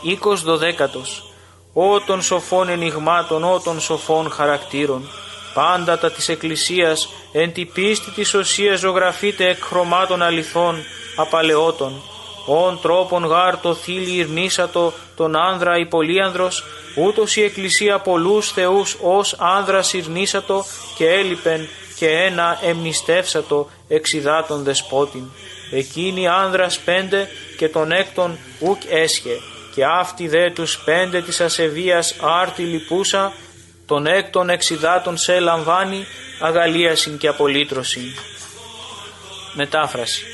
Οίκος 12. Ω των σοφών ενιγμάτων, ω των σοφών χαρακτήρων, πάντα τα της Εκκλησίας εν τη πίστη της οσίας ζωγραφείται εκ χρωμάτων αληθών απαλαιότων. Ον τρόπον γάρ το θήλι ειρνήσατο τον άνδρα η πολύανδρος, ούτως η Εκκλησία πολλούς θεούς ως άνδρας ειρνήσατο και έλειπεν και ένα εμνηστεύσατο εξιδάτων δεσπότην. Εκείνη άνδρας 5 και τον έκτον ουκ έσχε, και αυτή δε τους 5 της ασεβίας άρτη λυπούσα, τον έκτον εξιδάτων σε λαμβάνει αγαλίασιν και απολύτρωσιν. Μετάφραση.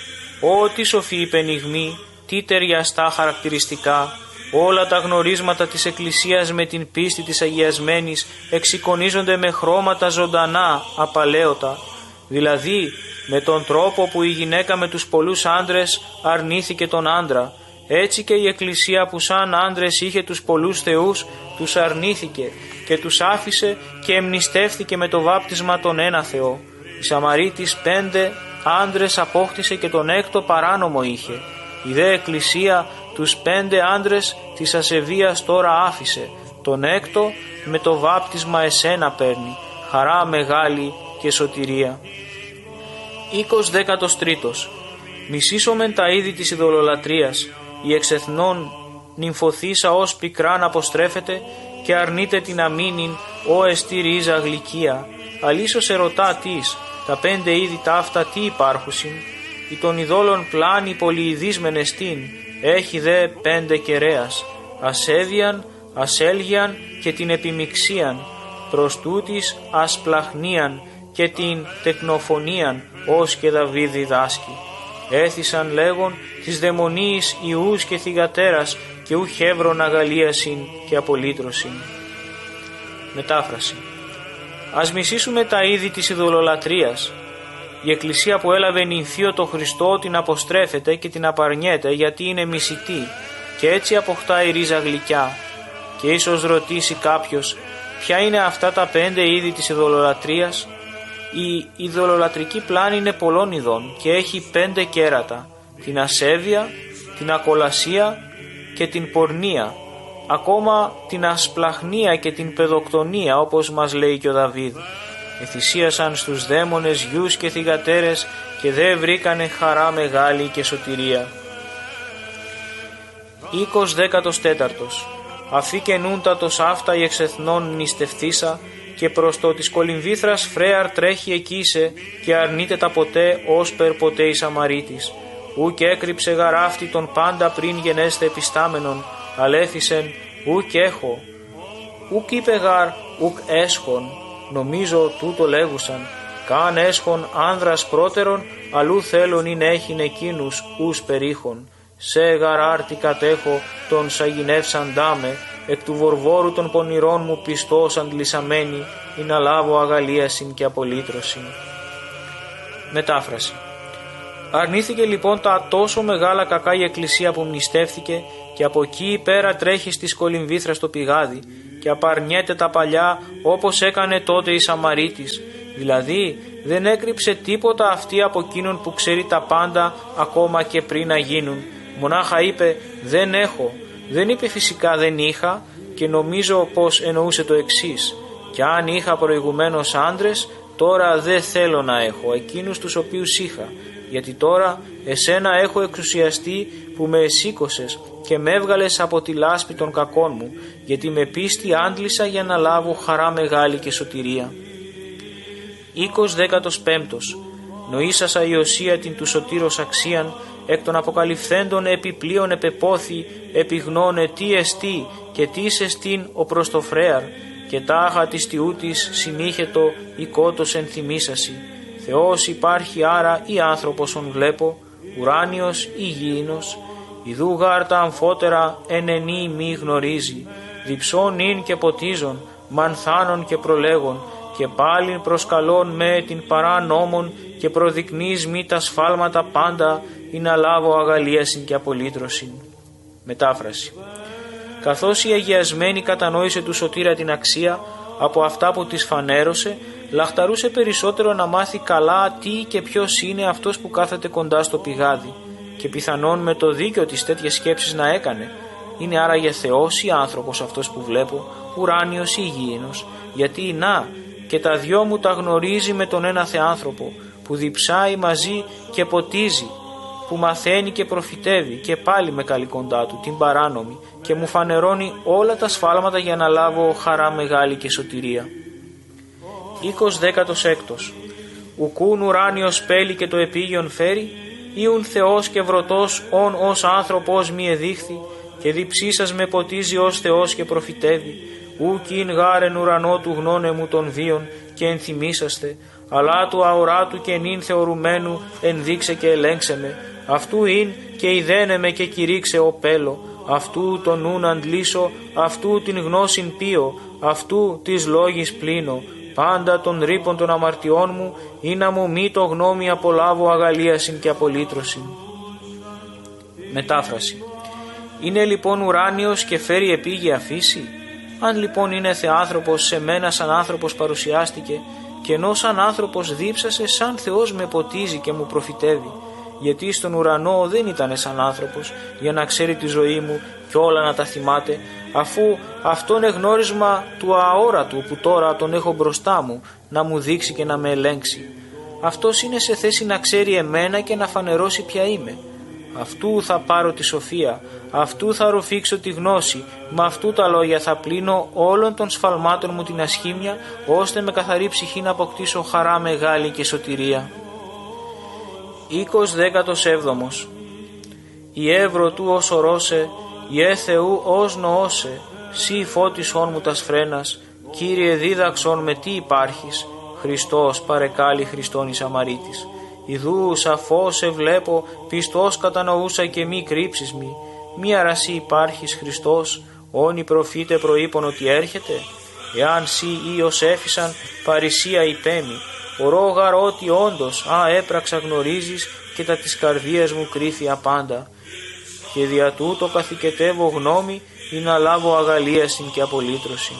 Ω τι σοφή υπενιγμή, τι ταιριαστά χαρακτηριστικά, όλα τα γνωρίσματα της Εκκλησίας με την πίστη της αγιασμένης εξεικονίζονται με χρώματα ζωντανά, απαλαίωτα, δηλαδή με τον τρόπο που η γυναίκα με τους πολλούς άντρες αρνήθηκε τον άντρα, έτσι και η Εκκλησία που σαν άντρες είχε τους πολλούς θεούς τους αρνήθηκε και τους άφησε και εμνηστεύθηκε με το βάπτισμα τον ένα Θεό. Η Σαμαρίτης 5 άντρες απόκτησε και τον έκτο παράνομο είχε. Η δε Εκκλησία τους 5 άντρες της ασεβίας τώρα άφησε, τον έκτο με το βάπτισμα εσένα παίρνει, χαρά μεγάλη και σωτηρία. Οίκος 13. Μισήσομεν τα είδη της ειδωλολατρίας, η εξεθνών νυμφωθήσα ως πικράν αποστρέφεται και αρνείται την αμήνην ο εστί ρίζα γλυκία. Αλίσος ερωτά της, τα 5 είδη ταύτα τι υπάρχουσιν, η των ειδόλων πλάνη πολυειδής μενεστήν, έχει δε 5 κεραίας, ασέβιαν, ασέλγιαν και την επιμιξίαν, προς τούτης ασπλαχνίαν και την τεκνοφωνίαν, ως και Δαβίδ διδάσκει. Έθισαν λέγον της δαιμονίης ιούς και θυγατέρας και ουκ έβρον αγαλίασιν και απολύτρωσιν. Μετάφραση. Ας μισήσουμε τα είδη της ειδωλολατρίας. Η Εκκλησία που έλαβε νυμφίο το Χριστό την αποστρέφεται και την απαρνιέται γιατί είναι μισητή και έτσι αποκτάει ρίζα γλυκιά. Και ίσως ρωτήσει κάποιος, ποια είναι αυτά τα 5 είδη της ειδωλολατρίας? Η ειδωλολατρική πλάνη είναι πολλών ειδών και έχει 5 κέρατα, την ασέβεια, την ακολασία και την πορνεία, ακόμα την ασπλαχνία και την παιδοκτονία, όπως μας λέει και ο Δαβίδ. Εθυσίασαν στους δαίμονες γιους και θυγατέρες και δε βρήκανε χαρά μεγάλη και σωτηρία. Οίκος 14. Αφήκενούντατος αυτά η εξεθνών νηστευθήσα και προς το της κολυμβήθρας φρέαρ τρέχει εκείσε και αρνείται τα ποτέ όσπερ ποτέ η Σαμαρίτης. Ουκ έκρυψε γαράφτη τον πάντα πριν γενέστε επιστάμενον, αλέφισεν ουκ έχω. Ουκ είπε γαρ ουκ έσχον, νομίζω τούτο λέγουσαν, καν έσχον άνδρας πρώτερον, αλλού θέλουν ειν έχειν εκείνους ους περίχων. Σε γαράρτη κατέχω τον σαγηνεύσαν ντάμε, εκ του βορβόρου των πονηρών μου πιστός αντλισαμένη, ή να λάβω αγαλίασιν και απολύτρωσιν. Μετάφραση. Αρνήθηκε λοιπόν τα τόσο μεγάλα κακά η Εκκλησία που μνηστεύθηκε και από εκεί πέρα τρέχει στις κολυμβήθρας στο πηγάδι και απαρνιέται τα παλιά όπως έκανε τότε η Σαμαρίτης, δηλαδή δεν έκρυψε τίποτα αυτή από εκείνον που ξέρει τα πάντα ακόμα και πριν να γίνουν, μονάχα είπε δεν έχω, δεν είπε φυσικά δεν είχα και νομίζω πως εννοούσε το εξής, και αν είχα προηγουμένως άντρες τώρα δεν θέλω να έχω εκείνους τους οποίους είχα, γιατί τώρα εσένα έχω εξουσιαστεί που με εσήκωσες και με έβγαλες από τη λάσπη των κακών μου, γιατί με πίστη άντλησα για να λάβω χαρά μεγάλη και σωτηρία. Οίκος 15. Νοήσασα η οσία την του σωτήρος αξίαν, εκ των αποκαλυφθέντων επιπλέον επεπόθη, επιγνώνε τι εστί και τι εστίν ο προς το φρέαρ, και τάχα της τιούτης συνήχετο η κότος ενθυμίσασι. Θεός υπάρχει άρα ή άνθρωπος ον βλέπω, ουράνιος ή γήινος, ιδού γάρ τα αμφότερα ενενή μη γνωρίζει, διψών ειν και ποτίζων, μανθάνων και προλέγων, και πάλιν προσκαλών με την παρά νόμων και προδεικνύεις μη τα σφάλματα πάντα, ή να λάβω αγαλίασιν και απολύτρωσιν. Μετάφραση. Καθώς η αγιασμένη κατανόησε του σωτήρα την αξία από αυτά που της φανέρωσε, λαχταρούσε περισσότερο να μάθει καλά τι και ποιος είναι αυτός που κάθεται κοντά στο πηγάδι, και πιθανόν με το δίκιο της τέτοιες σκέψεις να έκανε, Είναι άραγε Θεός ή άνθρωπος αυτός που βλέπω, ουράνιος ή γήινος? Γιατί να, και τα δυο μου τα γνωρίζει με τον ένα θεάνθρωπο, που διψάει μαζί και ποτίζει, που μαθαίνει και προφητεύει και πάλι με καλή κοντά του, την παράνομη, και μου φανερώνει όλα τα σφάλματα για να λάβω χαρά μεγάλη και σωτηρία. 26. Ουκούν ουράνιος πέλη και το επίγειον φέρει, Ιουν Θεός και βρωτός ον ως άνθρωπος μη εδείχθη, και διψήσας με ποτίζει ως Θεός και προφητεύει, ουκ ειν γάρεν ουρανό του γνώνε μου των βίων και ενθυμίσαστε, αλλά του αοράτου και νυν θεωρουμένου ενδείξε και ελέγξε με, αυτού ειν και ειδένε με και κηρύξε ο πέλο, αυτού τον νουν αντλήσω, αυτού την γνώσιν πίω, αυτού της λόγης πλύνω, πάντα των ρήπων των αμαρτιών μου, ή να μου μη το γνώμη απολάβω αγαλίασιν και απολύτρωσιν. Μετάφραση. Είναι λοιπόν ουράνιος και φέρει επίγεια φύση? Αν λοιπόν είναι θεάνθρωπος, σε μένα σαν άνθρωπος παρουσιάστηκε, και ενώ σαν άνθρωπος δίψασε, σαν Θεός με ποτίζει και μου προφητεύει, γιατί στον ουρανό δεν ήταν σαν άνθρωπος για να ξέρει τη ζωή μου και όλα να τα θυμάται, αφού αυτό είναι γνώρισμα του αόρατου που τώρα τον έχω μπροστά μου να μου δείξει και να με ελέγξει. Αυτός είναι σε θέση να ξέρει εμένα και να φανερώσει ποια είμαι. Αυτού θα πάρω τη σοφία, αυτού θα ρουφήξω τη γνώση, με αυτού τα λόγια θα πλύνω όλων των σφαλμάτων μου την ασχήμια, ώστε με καθαρή ψυχή να αποκτήσω χαρά μεγάλη και σωτηρία. 27. Η εύρο του ως ορώσε, η Θεού ως νοώσε, σύ φώτισόν μου τας φρένας, Κύριε δίδαξον με τι υπάρχεις, Χριστός παρεκάλει Χριστόν εις αμαρίτης. Ιδού σαφώς σε βλέπω, πιστός κατανοούσα και μη κρύψεις μη. Μη αρασί υπάρχεις Χριστός, όνοι προφήτε προείπων ότι έρχεται. Εάν σύ ίος έφυσαν, παρησία υπέμει. Ορόγαρ ότι όντως, έπραξα γνωρίζεις, και τα της καρδίας μου κρύφει απάντα. Και δια τούτο καθηκετεύω γνώμη, ή να λάβω αγαλίασιν και απολύτρωσιν.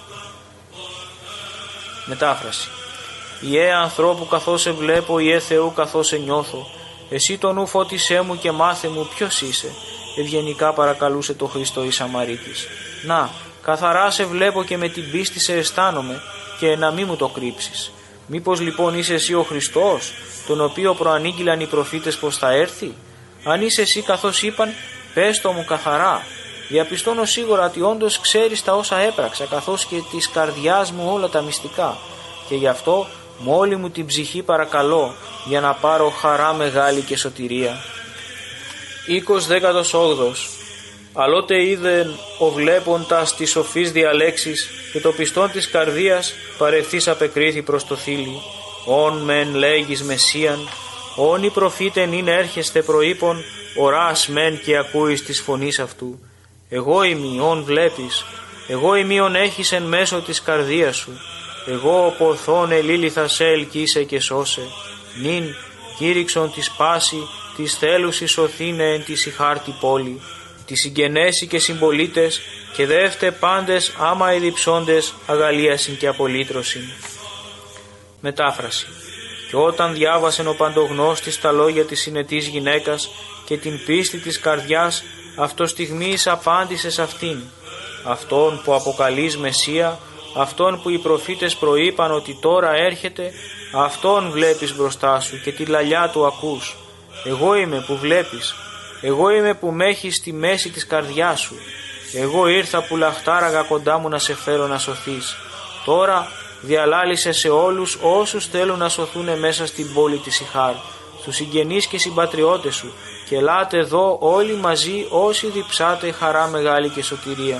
Μετάφραση. Ιε ανθρώπου καθώς σε βλέπω, Ιε Θεού καθώς σε νιώθω. Εσύ το νου φώτισέ μου και μάθε μου ποιος είσαι. Ευγενικά παρακαλούσε το Χριστό η Σαμαρίτης. Να, καθαρά σε βλέπω και με την πίστη σε αισθάνομαι, και να μη μου το κρύψεις. Μήπως λοιπόν είσαι εσύ ο Χριστός, τον οποίο προανήγγυλαν οι προφήτες πως θα έρθει? Αν είσαι εσύ καθώς είπαν, πες το μου καθαρά. Διαπιστώνω σίγουρα ότι όντως ξέρεις τα όσα έπραξα, καθώς και της καρδιάς μου όλα τα μυστικά, και γι' αυτό με όλη μου την ψυχή παρακαλώ, για να πάρω χαρά μεγάλη και σωτηρία. 28. Αλλότε είδεν ο βλέποντας της σοφής διαλέξεις, και το πιστόν της καρδίας παρευθύς απεκρίθη προς το θήλι. Ον μεν λέγεις Μεσσίαν, ον οι προφήτεν είναι έρχεστε προείπων, οράς μεν και ακούεις της φωνής αυτού. Εγώ ημί ον βλέπεις, εγώ ημί ον έχεις εν μέσω της καρδίας σου. Εγώ ποθόν ελήληθα σε ελκύσε και σώσε. Νυν κήρυξον της πάση, της θέλουσης σωθήνε εν της η χάρτη πόλη. Τη συγγενέσει και συμπολίτες, και δεύτε πάντες άμα εδιψώντες αγαλίασιν και απολύτρωσιν. Μετάφραση. Και όταν διάβασεν ο παντογνώστης τα λόγια της συνετής γυναίκας και την πίστη της καρδιάς, αυτό στιγμής απάντησε σε αυτήν. Αυτόν που αποκαλείς Μεσσία, αυτόν που οι προφήτες προείπαν ότι τώρα έρχεται, αυτόν βλέπεις μπροστά σου και τη λαλιά του ακούς. Εγώ είμαι που βλέπεις, εγώ είμαι που με έχεις στη μέση της καρδιάς σου. Εγώ ήρθα που λαχτάραγα κοντά μου να σε φέρω να σωθείς. Τώρα διαλάλησε σε όλους όσους θέλουν να σωθούν μέσα στην πόλη της Ιχάρ, στους συγγενείς και συμπατριώτες σου, και ελάτε εδώ όλοι μαζί όσοι διψάτε χαρά μεγάλη και σωτηρία.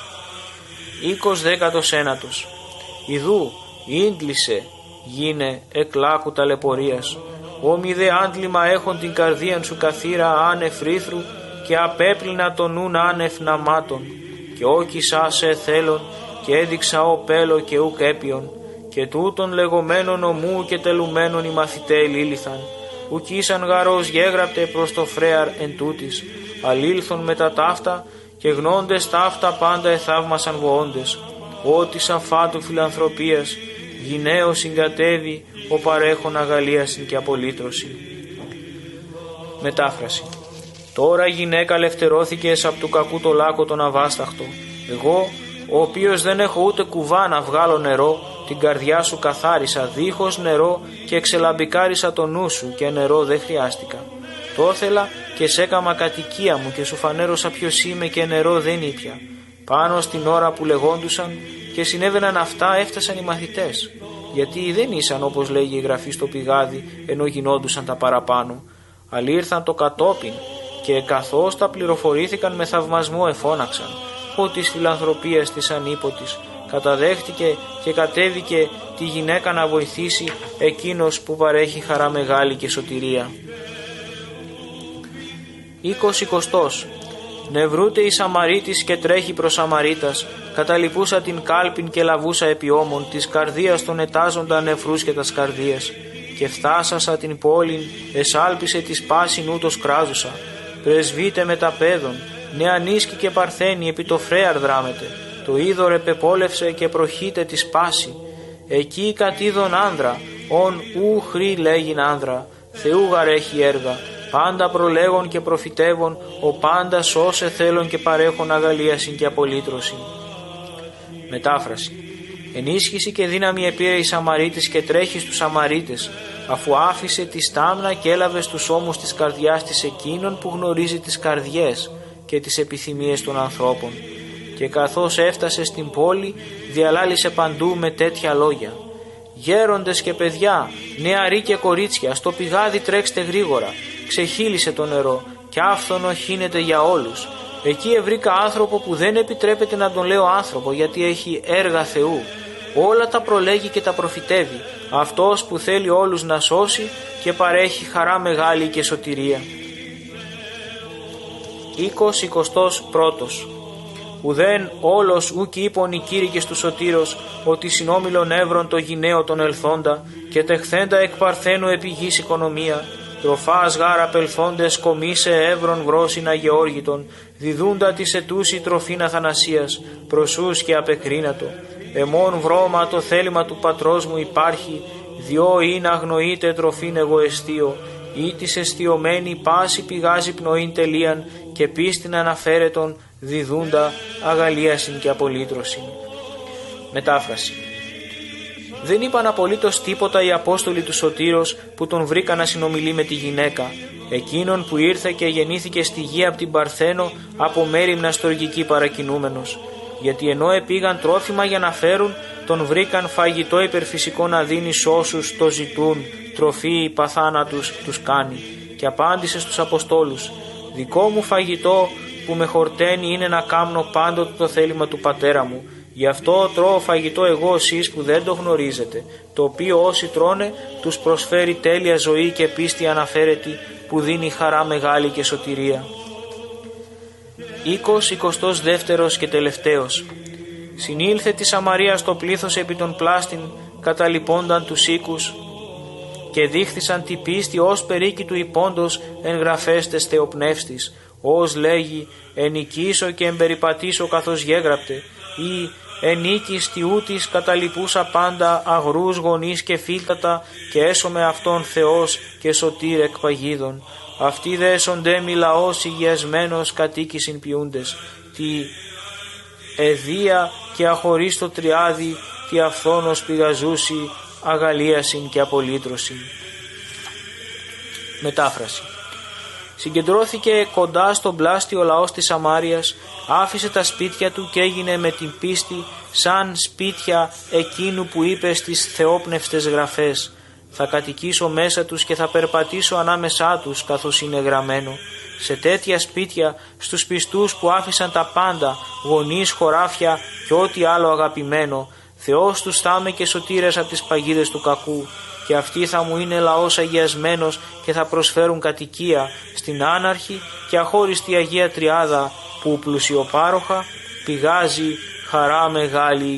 29. Ιδού, ίντλησε, γίνε εκλάκου ταλαιπωρίας. Όμοι δε άντλημα έχουν την καρδίαν σου καθήρα άνευ ρήθρου, και απέπλυνα τον νουν άνευ ναμάτων. Και όκισά σε θέλων, και έδειξα ο πέλο και ουκ έπιον. Και τούτων λεγόμενων ομού και τελουμένων οι μαθητέ λήληθαν. Ουκ ήσαν γαρός γέγραπτε προς το φρέαρ εν τούτης. Αλήλθον με τα ταύτα, και γνώντες ταύτα πάντα εθαύμασαν βοώντες. Ότι σαφάτου φιλανθρωπίας, γυναίος συγκατέβη, ο παρέχον αγαλίασιν και απολύτρωσιν. Μετάφραση. Τώρα η γυναίκα ελευθερώθηκες από του κακού το λάκκο τον αβάσταχτο. Εγώ, ο οποίος δεν έχω ούτε κουβά να βγάλω νερό, την καρδιά σου καθάρισα δίχως νερό και εξελαμπικάρισα το νου σου και νερό δεν χρειάστηκα. Το ήθελα και σ' έκαμα κατοικία μου και σου φανέρωσα ποιος είμαι και νερό δεν ήπια. Πάνω στην ώρα που λεγόντουσαν και συνέβαιναν αυτά έφτασαν οι μαθητές. Γιατί δεν ήσαν όπως λέγει η Γραφή στο πηγάδι ενώ γινόντουσαν τα παραπάνω. Αλλά ήρθαν το κατόπιν και καθώς τα πληροφορήθηκαν με θαυμασμό εφώναξαν ότι της φιλανθρωπίας της ανίποτης καταδέχτηκε και κατέβηκε τη γυναίκα να βοηθήσει εκείνος που παρέχει χαρά μεγάλη και σωτηρία. 20 Νευρούται η Σαμαρίτης και τρέχει προς Σαμαρίτας, καταλυπούσα την κάλπιν και λαβούσα επί ώμων της καρδίας των ετάζοντα νεφρούς και τας καρδίας. Και φτάσασα την πόλην, εσάλπισε της πάσιν ούτως κράζουσα. Πρεσβείτε με τα παιδων, νεανίσκη και παρθένη επί το φρέαρ δράμετε. Το είδωρ επεπόλευσε και προχείτε της πάση. Εκεί κατίδων άνδρα, ον ου χρή λέγειν άνδρα, Θεού γαρέχει έργα. Πάντα προλέγων και προφητεύων, ο πάντα σώσε θέλων και παρέχων αγαλίασιν και απολύτρωσιν. Μετάφραση. Ενίσχυση και δύναμη επήρε η Σαμαρίτης και τρέχει στους Σαμαρίτες, αφού άφησε τη στάμνα και έλαβε στους ώμους της καρδιάς της εκείνων που γνωρίζει τις καρδιές και τις επιθυμίες των ανθρώπων. Και καθώς έφτασε στην πόλη, διαλάλησε παντού με τέτοια λόγια. Γέροντες και παιδιά, νεαροί και κορίτσια, στο πηγάδι τρέξτε γρήγορα. Ξεχύλισε το νερό και άφθονο χύνεται για όλους. Εκεί ευρήκα άνθρωπο που δεν επιτρέπεται να τον λέω άνθρωπο γιατί έχει έργα Θεού. Όλα τα προλέγει και τα προφητεύει. Αυτός που θέλει όλους να σώσει και παρέχει χαρά μεγάλη και σωτηρία. 21 Ουδέν όλος ουκ είπον οι κήρυκες του σωτήρος ότι συνόμιλον εύρων το γυναίο τον ελθόντα και τεχθέντα εκ παρθένου επί γης οικονομία. Τροφάς γάρα πελθόντες κομίσε εύρων γρόσιν αγεώργητον, διδούντα της ετούσι τροφήν αθανασίας, προσούς και απεκρίνατο. Εμών βρώμα το θέλημα του πατρός μου υπάρχει, διό ή να αγνοείται τροφήν εγώ εστίω, ή της εστιωμένη πάση πηγάζει πνοήν τελείαν και πίστην αναφέρετον, διδούντα αγαλίασιν και απολύτρωσιν. Μετάφραση. Δεν είπαν απολύτως τίποτα οι Απόστολοι του Σωτήρος που τον βρήκαν να συνομιλεί με τη γυναίκα, εκείνον που ήρθε και γεννήθηκε στη γη από την Παρθένο από μέριμνα στοργική παρακινούμενος. Γιατί ενώ επήγαν τρόφιμα για να φέρουν, τον βρήκαν φαγητό υπερφυσικό να δίνει σ' όσους το ζητούν, τροφή παθάνατους τους κάνει. Και απάντησε στους Αποστόλους, δικό μου φαγητό που με χορταίνει είναι να κάμνω πάντοτε το θέλημα του πατέρα μου. Γι' αυτό τρώω φαγητό εγώ εσείς που δεν το γνωρίζετε, το οποίο όσοι τρώνε τους προσφέρει τέλεια ζωή και πίστη αναφέρετη που δίνει χαρά μεγάλη και σωτηρία. 22 και τελευταίος. Συνήλθε τη Σαμαρία στο πλήθος επί των πλάστην, καταλυπώνταν τους οίκους και δείχθησαν τη πίστη ως περίκη του υπόντος εγγραφέστες θεοπνεύστης, ως λέγει «Ενικήσω και εμπεριπατήσω καθώς γέγραπτε» ή «Ενίκης τιούτης καταλυπούσα πάντα αγρούς γονείς και φίλτατα και έσωμε αυτόν Θεός και σωτήρ εκ παγίδων. Αυτοί δε έσονται μη λαός υγιασμένος κατοίκησιν ποιούντες, τη εδία και αχωρίστο τριάδι, τη αυθόνος πηγαζούσι αγαλίασιν και απολύτρωσιν». Μετάφραση. Συγκεντρώθηκε κοντά στον πλάστη ο λαός της Σαμάριας, άφησε τα σπίτια του και έγινε με την πίστη σαν σπίτια εκείνου που είπε στις θεόπνευστες γραφές. Θα κατοικήσω μέσα τους και θα περπατήσω ανάμεσά τους καθώς είναι γραμμένο. Σε τέτοια σπίτια στους πιστούς που άφησαν τα πάντα, γονείς, χωράφια και ό,τι άλλο αγαπημένο, Θεός τους θα είμαι και σωτήρες από τις παγίδες του κακού. Και αυτοί θα μου είναι λαός αγιασμένος και θα προσφέρουν κατοικία στην άναρχη και αχώριστη Αγία Τριάδα που πλουσιοπάροχα πηγάζει χαρά μεγάλη